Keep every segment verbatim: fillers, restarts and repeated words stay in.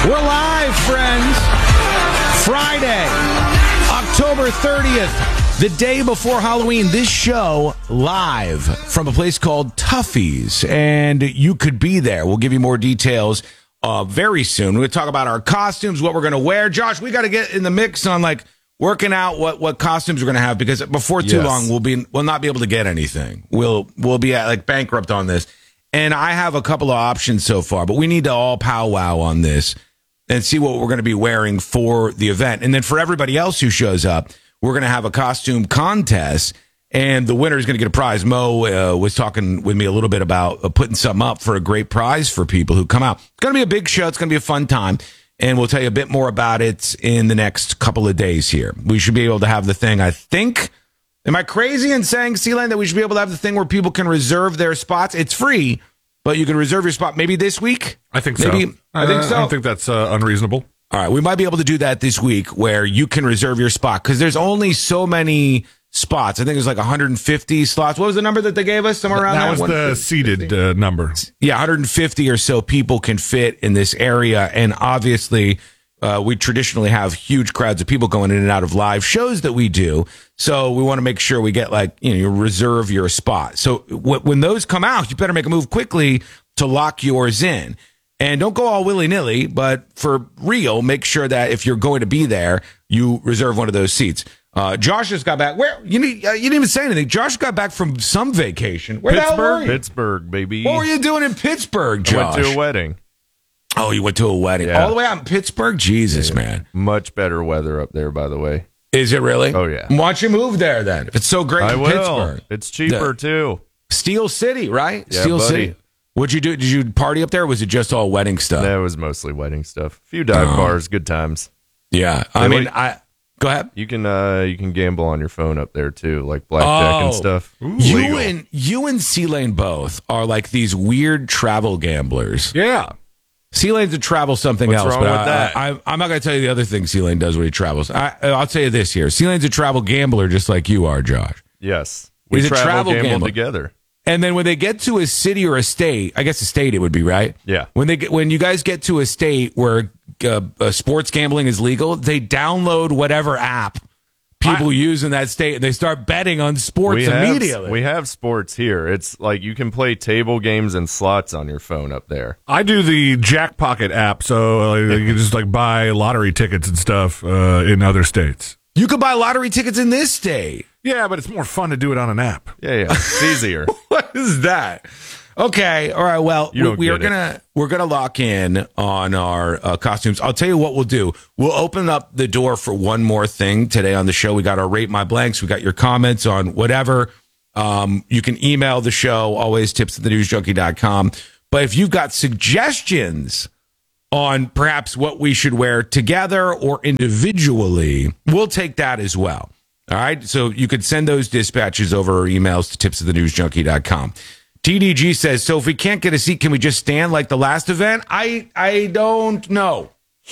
We're live, friends. Friday, October thirtieth, the day before Halloween. This show live from a place called Tuffy's, and you could be there. We'll give you more details uh, very soon. We're going to talk about our costumes, what we're going to wear. Josh, we got to get in the mix on like working out what, what costumes we're going to have, because before too yes. long we'll be we'll not be able to get anything. We'll we'll be at, like bankrupt on this. And I have a couple of options so far, but we need to all powwow on this and see what we're going to be wearing for the event. And then for everybody else who shows up, we're going to have a costume contest, and the winner is going to get a prize. Mo uh, was talking with me a little bit about uh, putting something up for a great prize for people who come out. It's going to be a big show. It's going to be a fun time, and we'll tell you a bit more about it in the next couple of days here. We should be able to have the thing, I think. Am I crazy in saying, C-Lane, that we should be able to have the thing where people can reserve their spots? It's free, but you can reserve your spot maybe this week? I think maybe, so. I think so. I don't think that's uh, unreasonable. All right, we might be able to do that this week where you can reserve your spot, because there's only so many spots. I think there's like one hundred fifty slots. What was the number that they gave us? Somewhere around that? That was the seated uh, number. Yeah, one hundred fifty or so people can fit in this area, and obviously uh, we traditionally have huge crowds of people going in and out of live shows that we do. So we want to make sure we get like, you know, you reserve your spot. So w- when those come out, you better make a move quickly to lock yours in. And don't go all willy-nilly, but for real, make sure that if you're going to be there, you reserve one of those seats. Uh, Josh just got back. Where you need, uh, you didn't even say anything. Josh got back from some vacation. Where Pittsburgh, the hell were you? Pittsburgh, baby. What were you doing in Pittsburgh, Josh? I went to a wedding. Oh, you went to a wedding. Yeah. All the way out in Pittsburgh? Jesus, yeah. man. Much better weather up there, by the way. Is it really? Oh, yeah. Why don't you move there, then? If it's so great I in will. Pittsburgh. It's cheaper, The, too. Steel City, right? Yeah, Steel buddy. City. What'd you do? Did you party up there, or was it just all wedding stuff? That was mostly wedding stuff. A few dive Oh. bars, good times. Yeah. I Really? mean, I go ahead. You can uh, you can gamble on your phone up there, too, like blackjack Oh. and stuff. Ooh, You legal. and you and C-Lane both are like these weird travel gamblers. Yeah. C-Lane's to travel something What's else, wrong but with I, that? I, I'm not going to tell you the other thing C-Lane does when he travels. I, I'll tell you this here. C-Lane's a travel gambler just like you are, Josh. Yes. We He's a travel, travel gamble gambler. together. And then when they get to a city or a state, I guess a state it would be, right? Yeah. When they get, when you guys get to a state where uh, uh, sports gambling is legal, they download whatever app people I- use in that state, and they start betting on sports We have, immediately. we have sports here. It's like you can play table games and slots on your phone up there. I do the Jack Pocket app, so uh, you can just like buy lottery tickets and stuff uh, in other states. You could buy lottery tickets in this state. Yeah, but it's more fun to do it on an app. Yeah, yeah. It's easier. What is that? Okay, all right. Well, You we, don't we are get it. gonna we're gonna lock in on our uh, costumes. I'll tell you what we'll do. We'll open up the door for one more thing today on the show. We got our rate my blanks. We got your comments on whatever. Um, you can email the show, always tips at the news junkie dot com. But if you've got suggestions on perhaps what we should wear together or individually, we'll take that as well. All right. So you could send those dispatches over or emails to tips at the news junkie dot com. T D G says, so if we can't get a seat, can we just stand like the last event? I I don't know.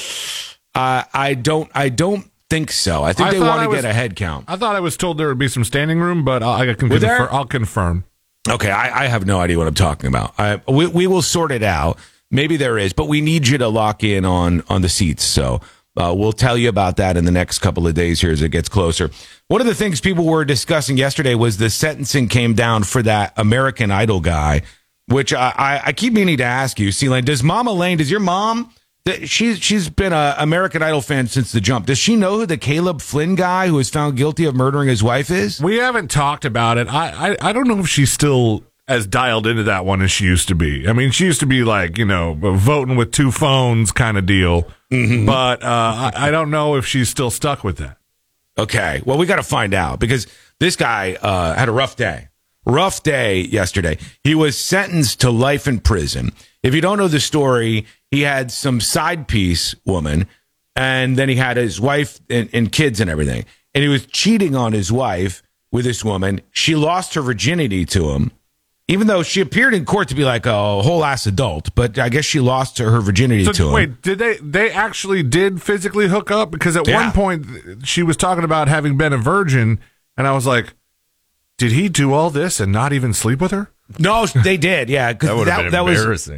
Uh, I don't I don't think so. I think I they thought want I to was- get a head count. I thought I was told there would be some standing room, but I, I can Were there? confirm, I'll confirm. Okay, I, I have no idea what I'm talking about. I, we, we will sort it out. Maybe there is, but we need you to lock in on on the seats. So uh, we'll tell you about that in the next couple of days here as it gets closer. One of the things people were discussing yesterday was the sentencing came down for that American Idol guy, which I, I, I keep meaning to ask you, C-Lane, does Mama Lane, does your mom, th- she's, she's been an American Idol fan since the jump. Does she know who the Caleb Flynn guy who was found guilty of murdering his wife is? We haven't talked about it. I, I, I don't know if she's still as dialed into that one as she used to be. I mean, she used to be like, you know, voting with two phones kind of deal. Mm-hmm. But uh, I, I don't know if she's still stuck with that. Okay. Well, we got to find out because this guy uh, had a rough day. Rough day yesterday. He was sentenced to life in prison. If you don't know the story, he had some side piece woman, and then he had his wife and, and kids and everything. And he was cheating on his wife with this woman. She lost her virginity to him, even though she appeared in court to be like a whole ass adult. But I guess she lost her virginity So, to him. wait, did they they actually did physically hook up? Because at Yeah. one point she was talking about having been a virgin, and I was like, did he do all this and not even sleep with her? No, they did. Yeah, because That would have that, been that was embarrassing.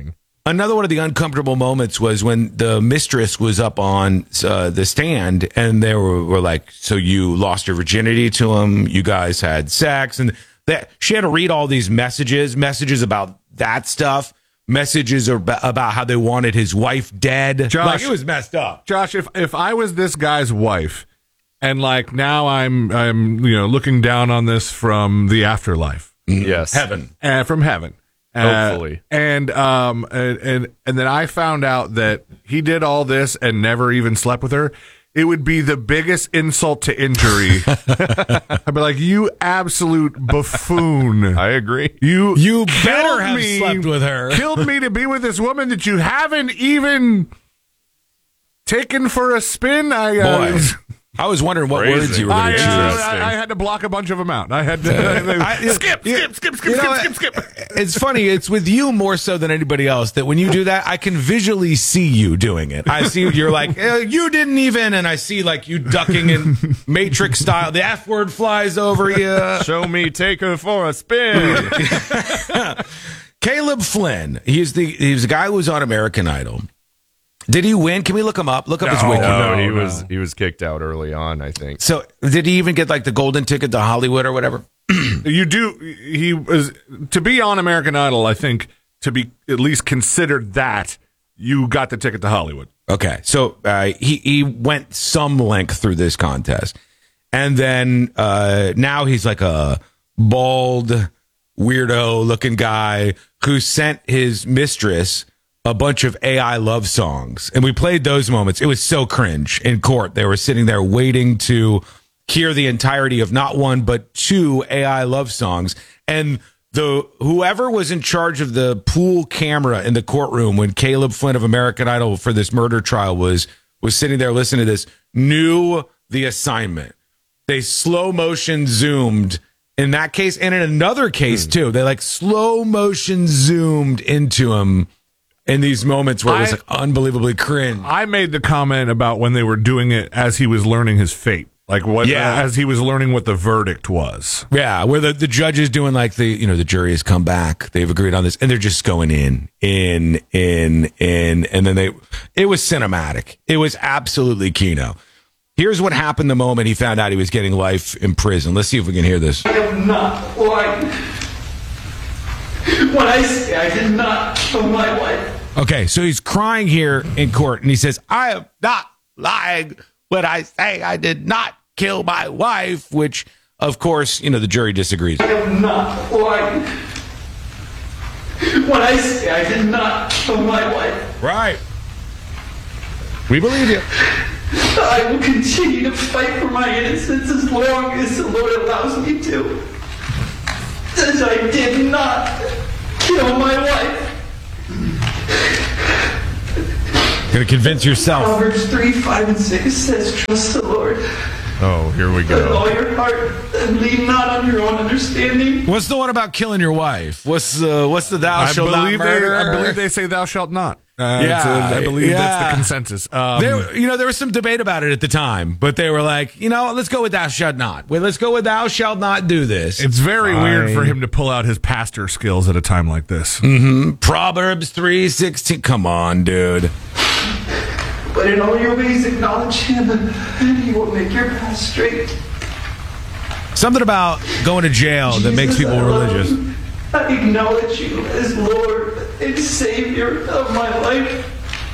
Another one of the uncomfortable moments was when the mistress was up on uh, the stand, and they were, were like, "So you lost your virginity to him? You guys had sex?" And that she had to read all these messages, messages about that stuff, messages ab- about how they wanted his wife dead. Josh, like, it was messed up. Josh, if if I was this guy's wife, and like now I'm I'm you know looking down on this from the afterlife, Yes. Heaven. uh, from heaven. Uh, Hopefully. and um and, and and then I found out that he did all this and never even slept with her. It would be the biggest insult to injury. I'd be like, "You absolute buffoon! I agree. You You killed better have me, slept with her. Killed me to be with this woman that you haven't even taken for a spin." I uh, Boy, I was wondering what Phrasing. words you were going I, to uh, choose. Interesting. I, I had to block a bunch of them out. I had to I- skip, yeah, skip, skip, skip, you skip, know, skip, skip, skip. It's funny. It's with you more so than anybody else that when you do that, I can visually see you doing it. I see you're like, eh, you didn't even, and I see like you ducking in Matrix style. The F word flies over you. Show me, take her for a spin. Caleb Flynn. He's the he's the guy who was on American Idol. Did he win? Can we look him up? Look up his No. wiki. no, No, he no. was he was kicked out early on, I think. So did he even get like the golden ticket to Hollywood or whatever? You do. He was to be on American Idol. I think to be at least considered that you got the ticket to Hollywood. Okay, so uh, he he went some length through this contest, and then uh, now he's like a bald, weirdo-looking guy who sent his mistress a bunch of A I love songs, and we played those moments. It was so cringe in court. They were sitting there waiting to hear the entirety of not one but two A I love songs, and the whoever was in charge of the pool camera in the courtroom when Caleb Flynn of American Idol for this murder trial was was sitting there listening to this knew the assignment. They slow motion zoomed in that case, and in another case too. They like slow motion zoomed into him in these moments where it was I- like unbelievably cringe. I made the comment about when they were doing it as he was learning his fate, like what Yeah. as he was learning what the verdict was. Yeah, where the, the judge is doing like the, you know, the jury has come back. They've agreed on this. And they're just going in, in, in, in. And then they, it was cinematic. It was absolutely Kino. Here's what happened the moment he found out he was getting life in prison. Let's see if we can hear this. I am not lying. When I say I did not kill my wife, Okay, so he's crying here in court and he says, I am not lying when I say I did not kill my wife, which, of course, you know, the jury disagrees. I am not lying. When I say I did not kill my wife, Right. We believe you. I will continue to fight for my innocence as long as the Lord allows me to. As I did not kill my wife. Gonna convince yourself. Proverbs three, five, and six says, trust the Lord Oh, here we with go. all your heart and lean not on your own understanding. What's the one about killing your wife? What's the what's the thou I shalt not believe they, murder? I believe they say thou shalt not. Uh, Yeah, it's, uh, I believe yeah. that's the consensus. Um, There, you know, there was some debate about it at the time, but they were like, you know, let's go with thou shalt not. Well, let's go with thou shalt not do this. it's very weird for him to pull out his pastor skills at a time like this. Proverbs three sixteen. Come on, dude. But in all your ways acknowledge him, and he will make your path straight. Something about going to jail that makes Jesus, people I love religious. you. I acknowledge you as Lord and Savior of my life.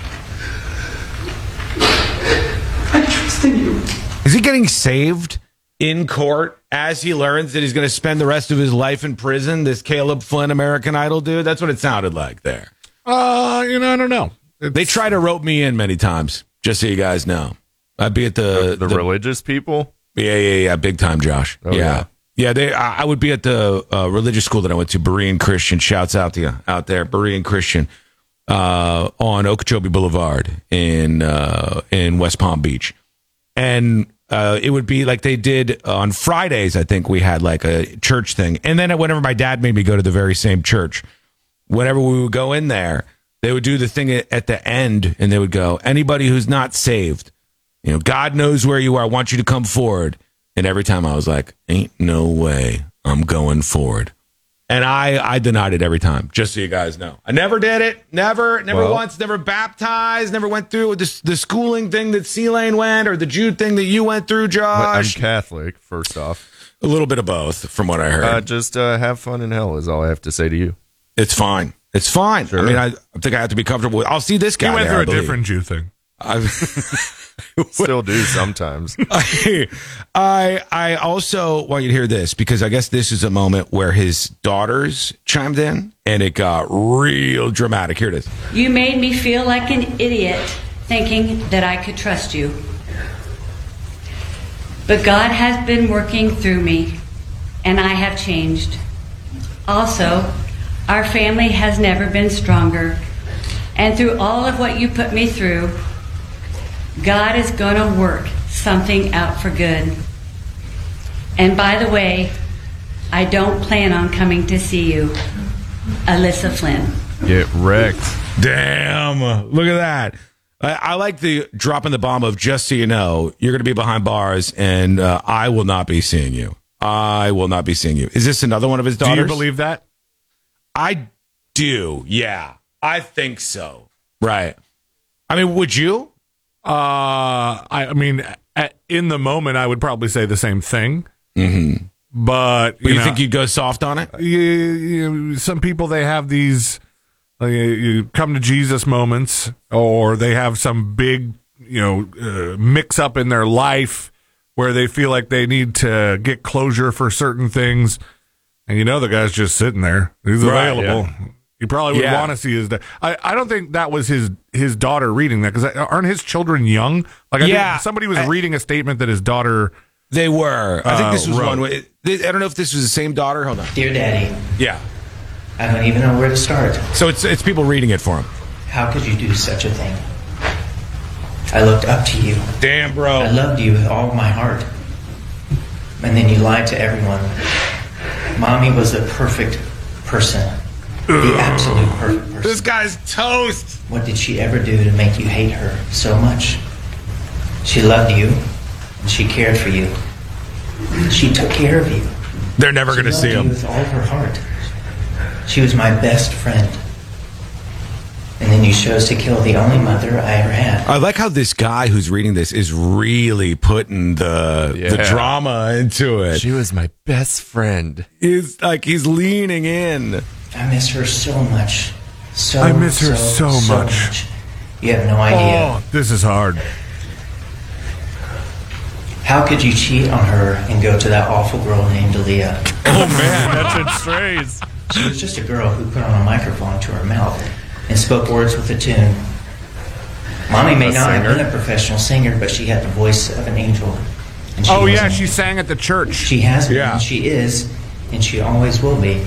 I trust in you. Is he getting saved in court as he learns that he's going to spend the rest of his life in prison? This Caleb Flynn American Idol dude? That's what it sounded like there. Uh, you know, I don't know. They try to rope me in many times, just so you guys know. I'd be at the, The, religious people? Yeah, yeah, yeah, big time, Josh. Oh, yeah. yeah. Yeah, they. I I would be at the uh, religious school that I went to, Berean Christian. Shouts out to you out there, Berean Christian, uh, on Okeechobee Boulevard in uh, in West Palm Beach, and uh, it would be like they did on Fridays. I think we had like a church thing, and then whenever my dad made me go to the very same church, whenever we would go in there, they would do the thing at at the end, and they would go, anybody who's not saved, you know, God knows where you are. I want you to come forward. And every time I was like, ain't no way I'm going forward. And I, I denied it every time, just so you guys know. I never did it. Never, never Well, once, never baptized, never went through the, the schooling thing that C-Lane went or the Jude thing that you went through, I'm Josh. Catholic, first off. A little bit of both, from what I heard. Uh, just uh, have fun in hell is all I have to say to you. It's fine. It's fine. Sure. I mean, I, I think I have to be comfortable with. I'll see this guy. He went there, through I a believe. different Jew thing. I, Still do sometimes. I, I I also want you to hear this because I guess this is a moment where his daughters chimed in and it got real dramatic. Here it is. You made me feel like an idiot thinking that I could trust you. But God has been working through me, and I have changed. Also, our family has never been stronger. And through all of what you put me through, God is going to work something out for good. And by the way, I don't plan on coming to see you. Alyssa Flynn. Get wrecked. Damn. Look at that. I, I like the dropping the bomb of just so you know, you're going to be behind bars and uh, I will not be seeing you. I will not be seeing you. Is this another one of his daughters? Do you believe that? I do. Yeah. I think so. Right. I mean, would you? Uh, I, I mean, at, in the moment, I would probably say the same thing. Mm-hmm. But, But you, know, think you'd go soft on it? you, you, some people, they have these uh, you come to Jesus moments, or they have some big, you know, uh, mix up in their life where they feel like they need to get closure for certain things. And you know, the guy's just sitting there. He's Right, available. yeah. You probably would Yeah. want to see his. Da- I I don't think that was his his daughter reading that, because aren't his children young? Like I Yeah. think somebody was I- reading a statement that his daughter. They were. I think Uh, this was wrote. one. way- I don't know if this was the same daughter. Hold on. Dear Daddy, Yeah. I don't even know where to start. So it's it's people reading it for him. How could you do such a thing? I looked up to you. Damn, I bro. loved you with all my heart. And then you lied to everyone. Mommy was the perfect person. The absolute perfect person. This guy's toast. What did she ever do to make you hate her so much? She loved you, and she cared for you. She took care of you. They're never She going to loved see you him. with all her heart. She was my best friend. And then you chose to kill the only mother I ever had. I like how this guy who's reading this is really putting the the Yeah. drama into it. She was my best friend. He's like he's leaning in. I miss her so much. So I miss her so much. You have no idea. Oh, this is hard. How could you cheat on her and go to that awful girl named Aaliyah? Oh man, Catching strays. She was just a girl who put on a microphone to her mouth and spoke words with a tune. Mommy may A not have singer? been a professional singer, but she had the voice of an angel. And she oh was yeah, an she angel. sang at the church. She has been, Yeah. she is, and she always will be.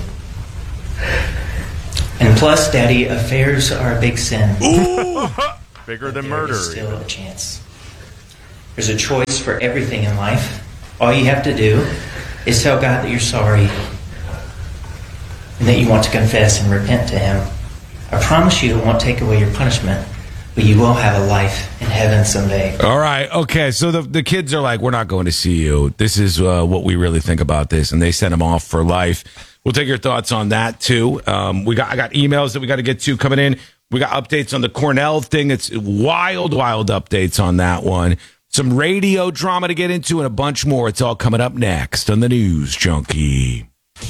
And plus, Daddy, affairs are a big sin. Bigger But than there murder. is still a chance. There's a choice for everything in life. All you have to do is tell God that you're sorry and that you want to confess and repent to Him. I promise you it won't take away your punishment, but you will have a life in heaven someday. All right. Okay. So the the kids are like, we're not going to see you. This is uh, what we really think about this, and they sent him off for life. We'll take your thoughts on that too. Um, we got I got emails that we got to get to coming in. We got updates on the Cornell thing. It's wild, wild updates on that one. Some radio drama to get into and a bunch more. It's all coming up next on the News Junkie.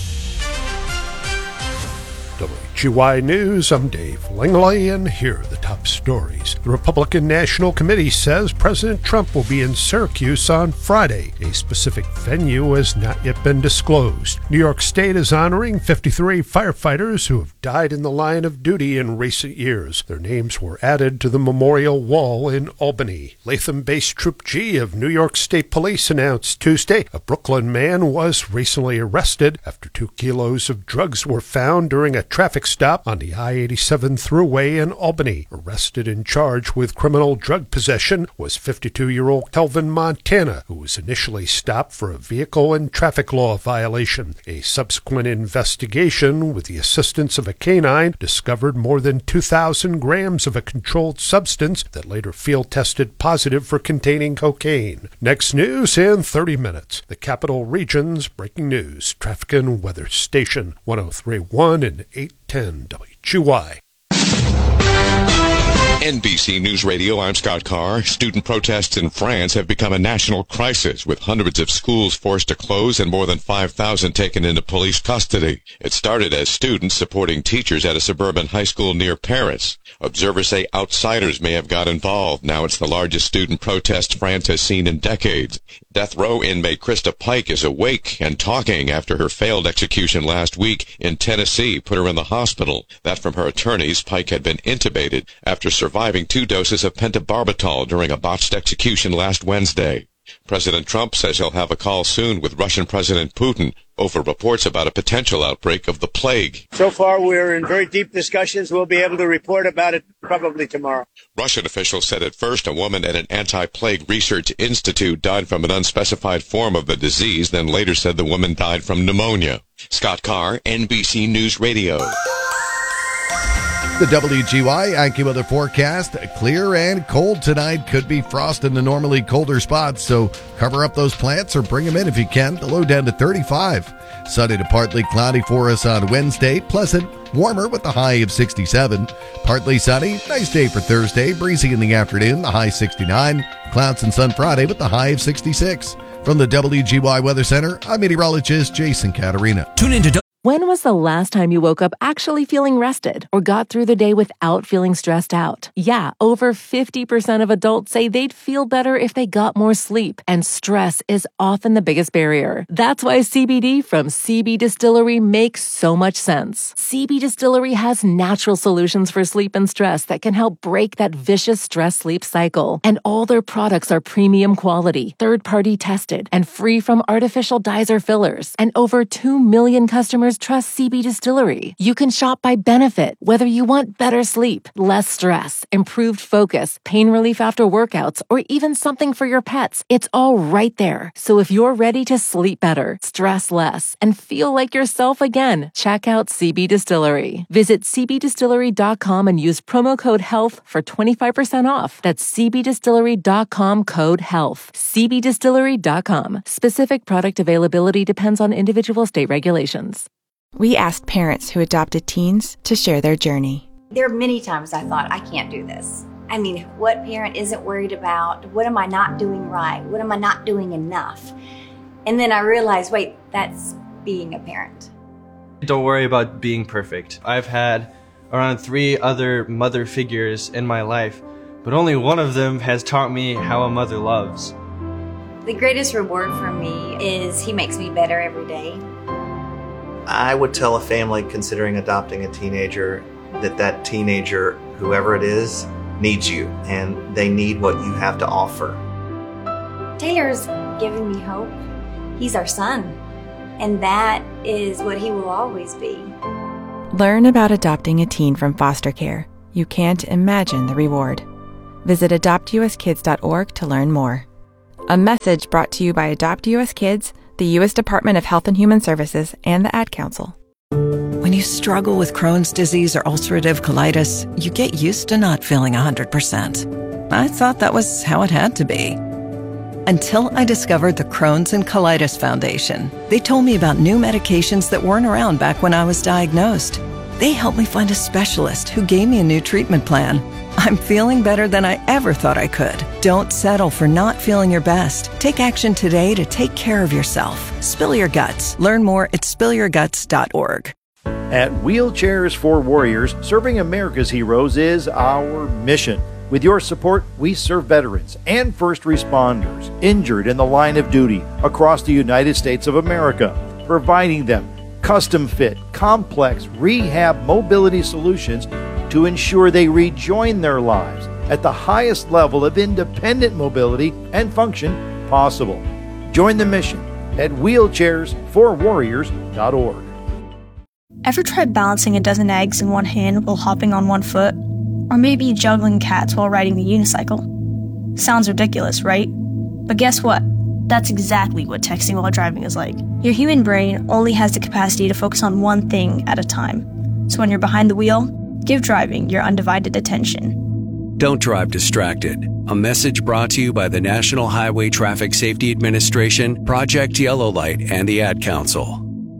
W G Y News, I'm Dave Langley, and here are the top stories. The Republican National Committee says President Trump will be in Syracuse on Friday. A specific venue has not yet been disclosed. New York State is honoring fifty-three firefighters who have died in the line of duty in recent years. Their names were added to the memorial wall in Albany. Latham-based Troop G of New York State Police announced Tuesday a Brooklyn man was recently arrested after two kilos of drugs were found during a traffic traffic stop on the I eighty-seven thruway in Albany. Arrested and charged with criminal drug possession was fifty-two-year-old Kelvin Montana, who was initially stopped for a vehicle and traffic law violation. A subsequent investigation with the assistance of a canine discovered more than two thousand grams of a controlled substance that later field tested positive for containing cocaine. Next news in thirty minutes. The Capital Region's breaking news, traffic and weather station one oh three point one and eight ten W G Y. N B C News Radio, I'm Scott Carr. Student protests in France have become a national crisis, with hundreds of schools forced to close and more than five thousand taken into police custody. It started as students supporting teachers at a suburban high school near Paris. Observers say outsiders may have got involved. Now it's the largest student protest France has seen in decades. Death row inmate Krista Pike is awake and talking after her failed execution last week in Tennessee put her in the hospital. That from her attorneys. Pike had been intubated after surviving two doses of pentobarbital during a botched execution last Wednesday. President Trump says he'll have a call soon with Russian President Putin over reports about a potential outbreak of the plague. So far, we're in very deep discussions. We'll be able to report about it probably tomorrow. Russian officials said at first a woman at an anti-plague research institute died from an unspecified form of the disease, then later said the woman died from pneumonia. Scott Carr, N B C News Radio. The W G Y AccuWeather forecast, clear and cold tonight. Could be frost in the normally colder spots, so cover up those plants or bring them in if you can. The low down to thirty-five. Sunny to partly cloudy for us on Wednesday. Pleasant, warmer with the high of sixty-seven. Partly sunny, nice day for Thursday. Breezy in the afternoon, the high sixty-nine. Clouds and sun Friday with the high of sixty-six. From the W G Y Weather Center, I'm meteorologist Jason Caterina. Tune into When was the last time you woke up actually feeling rested or got through the day without feeling stressed out? Yeah, over fifty percent of adults say they'd feel better if they got more sleep, and stress is often the biggest barrier. That's why C B D from C B Distillery makes so much sense. C B Distillery has natural solutions for sleep and stress that can help break that vicious stress-sleep cycle. And all their products are premium quality, third-party tested, and free from artificial dyes or fillers. And over two million customers trust C B Distillery. You can shop by benefit, whether you want better sleep, less stress, improved focus, pain relief after workouts, or even something for your pets. It's all right there. So if you're ready to sleep better, stress less, and feel like yourself again, check out C B Distillery. Visit c b distillery dot com and use promo code HEALTH for twenty-five percent off. That's c b distillery dot com code HEALTH. c b distillery dot com. Specific product availability depends on individual state regulations. We asked parents who adopted teens to share their journey. There are many times I thought, I can't do this. I mean, what parent isn't worried about, what am I not doing right? What am I not doing enough? And then I realized, wait, that's being a parent. Don't worry about being perfect. I've had around three other mother figures in my life, but only one of them has taught me how a mother loves. The greatest reward for me is he makes me better every day. I would tell a family considering adopting a teenager that that teenager, whoever it is, needs you, and they need what you have to offer. Taylor's given me hope. He's our son, and that is what he will always be. Learn about adopting a teen from foster care. You can't imagine the reward. Visit adopt u s kids dot org to learn more. A message brought to you by Adopt U S Kids, the U S Department of Health and Human Services, and the Ad Council. When you struggle with Crohn's disease or ulcerative colitis, you get used to not feeling one hundred percent. I thought that was how it had to be. Until I discovered the Crohn's and Colitis Foundation. They told me about new medications that weren't around back when I was diagnosed. They helped me find a specialist who gave me a new treatment plan. I'm feeling better than I ever thought I could. Don't settle for not feeling your best. Take action today to take care of yourself. Spill your guts. Learn more at spill your guts dot org. At Wheelchairs for Warriors, serving America's heroes is our mission. With your support, we serve veterans and first responders injured in the line of duty across the United States of America, providing them custom-fit, complex rehab mobility solutions to ensure they rejoin their lives at the highest level of independent mobility and function possible. Join the mission at wheelchairs for warriors dot org. Ever tried balancing a dozen eggs in one hand while hopping on one foot? Or maybe juggling cats while riding the unicycle? Sounds ridiculous, right? But guess what? That's exactly what texting while driving is like. Your human brain only has the capacity to focus on one thing at a time. So when you're behind the wheel, give driving your undivided attention. Don't drive distracted. A message brought to you by the National Highway Traffic Safety Administration, Project Yellow Light, and the Ad Council.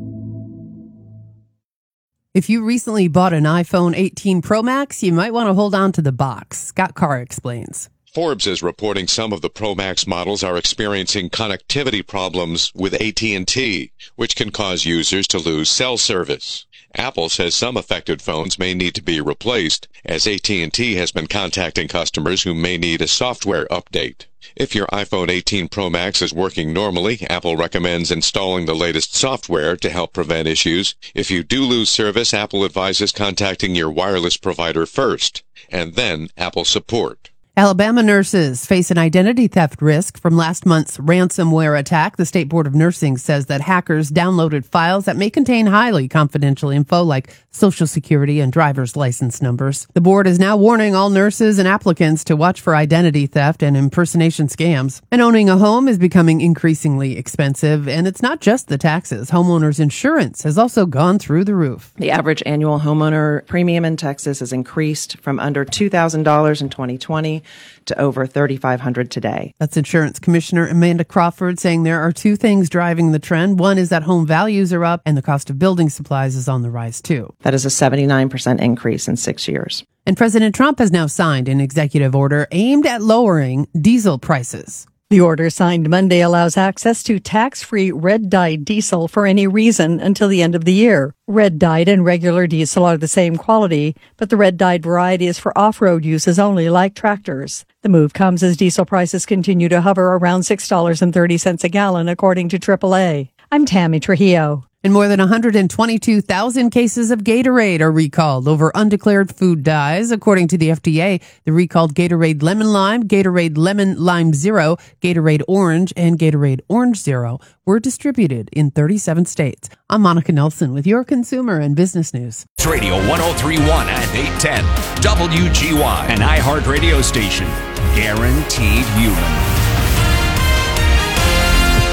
If you recently bought an iPhone eighteen Pro Max, you might want to hold on to the box. Scott Carr explains. Forbes is reporting some of the Pro Max models are experiencing connectivity problems with A T and T, which can cause users to lose cell service. Apple says some affected phones may need to be replaced, as A T and T has been contacting customers who may need a software update. If your iPhone eighteen Pro Max is working normally, Apple recommends installing the latest software to help prevent issues. If you do lose service, Apple advises contacting your wireless provider first, and then Apple support. Alabama nurses face an identity theft risk from last month's ransomware attack. The State Board of Nursing says that hackers downloaded files that may contain highly confidential info like Social Security and driver's license numbers. The board is now warning all nurses and applicants to watch for identity theft and impersonation scams. And owning a home is becoming increasingly expensive, and it's not just the taxes. Homeowners insurance has also gone through the roof. The average annual homeowner premium in Texas has increased from under two thousand dollars in twenty twenty to over thirty-five hundred dollars today. That's Insurance Commissioner Amanda Crawford saying there are two things driving the trend. One is that home values are up and the cost of building supplies is on the rise too. That is a seventy-nine percent increase in six years. And President Trump has now signed an executive order aimed at lowering diesel prices. The order signed Monday allows access to tax-free red-dyed diesel for any reason until the end of the year. Red-dyed and regular diesel are the same quality, but the red-dyed variety is for off-road uses only, like tractors. The move comes as diesel prices continue to hover around six dollars and thirty cents a gallon, according to triple A. I'm Tammy Trujillo. And more than one hundred twenty-two thousand cases of Gatorade are recalled over undeclared food dyes. According to the F D A, the recalled Gatorade Lemon Lime, Gatorade Lemon Lime Zero, Gatorade Orange, and Gatorade Orange Zero were distributed in thirty-seven states. I'm Monica Nelson with your consumer and business news. It's Radio one oh three point one and eight ten, W G Y, an iHeart radio station. Guaranteed human.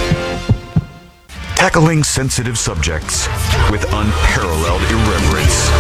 Tackling sensitive subjects with unparalleled irreverence.